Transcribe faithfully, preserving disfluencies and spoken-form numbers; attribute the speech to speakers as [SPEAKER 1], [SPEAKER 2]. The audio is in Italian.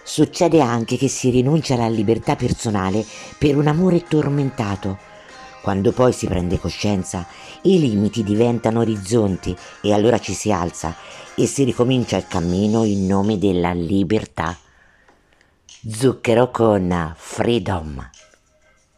[SPEAKER 1] Succede anche che si rinuncia alla libertà personale per un amore tormentato. Quando poi si prende coscienza, i limiti diventano orizzonti e allora ci si alza e si ricomincia il cammino in nome della libertà. Zucchero con Freedom.